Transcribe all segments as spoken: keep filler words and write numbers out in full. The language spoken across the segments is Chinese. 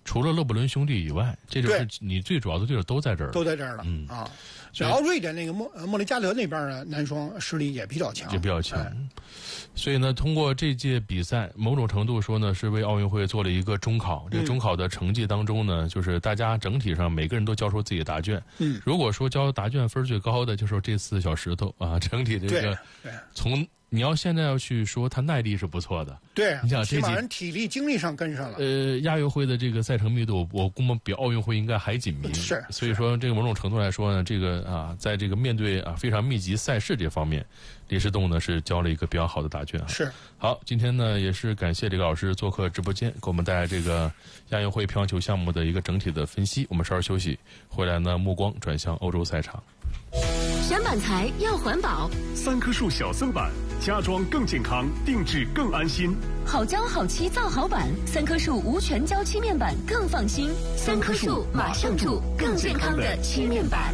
除了勒布伦兄弟以外，这就是你最主要的对手都在这儿， 都在这儿了。嗯啊，然后瑞典那个莫莫里加德那边的男双实力也比较强， 也比较强。哎、所以呢，通过这届比赛，某种程度说呢，是为奥运会做了一个中考。这个中考的成绩当中呢，嗯、就是大家整体上每个人都交出自己的答卷。嗯，如果说交答卷分最高的，就是这次小石头啊，整体这个从。你要现在要去说他耐力是不错的， 对、啊， 你想起码人体力、精力上跟上了。 呃，亚运会的这个赛程密度，我估摸比奥运会应该还紧密。 是， 所以说这个某种程度来说呢，这个啊，在这个面对啊非常密集赛事这方面，李世栋呢是交了一个比较好的答卷啊。 是， 好，今天呢也是感谢李老师做客直播间，给我们带来这个亚运会乒乓球项目的一个整体的分析。我们稍事休息，回来呢目光转向欧洲赛场。 选板材要环保， 三棵树小森板，家装更健康，定制更安心。 好胶好漆造好板，三棵树无全胶漆面板更放心。三棵树马上住更健康的漆面板。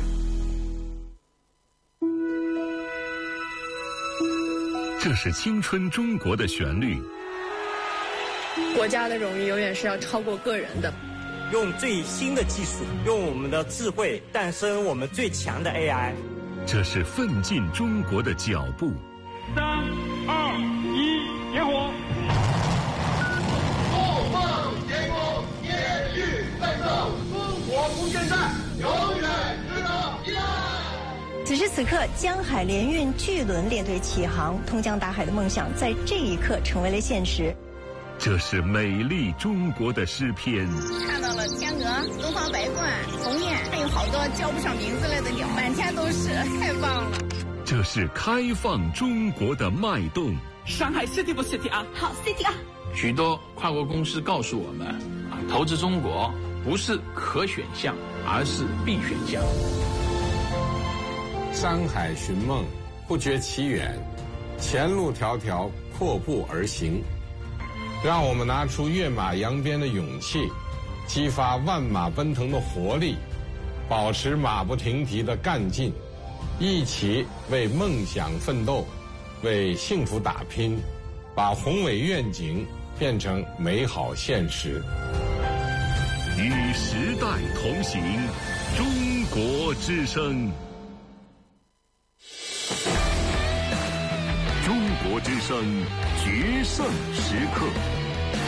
这是青春中国的旋律。 国家的荣誉永远是要超过个人的。 用最新的技术，用我们的智慧诞生我们最强的 A I。 这是奋进中国的脚步。 三二一，点火！ 后放天空，天欲奋斗，中国不现在，永远值得依赖。 此时此刻，江海联运巨轮列队起航，通江达海的梦想在这一刻成为了现实。 这是美丽中国的诗篇。 看到了天鹅、东方白鹳、鸿雁，还有好多叫不上名字来的鸟，满天都是，太棒了。 这是开放中国的脉动。 上海 City 不 City 啊？ 好 City 啊！ 许多跨国公司告诉我们，啊，投资中国不是可选项，而是必选项。 山海寻梦，不觉其远，前路迢迢，阔步而行。让我们拿出跃马扬鞭的勇气，激发万马奔腾的活力，保持马不停蹄的干劲，一起为梦想奋斗，为幸福打拼，把宏伟愿景变成美好现实。 与时代同行，中国之声。中国之声决胜时刻。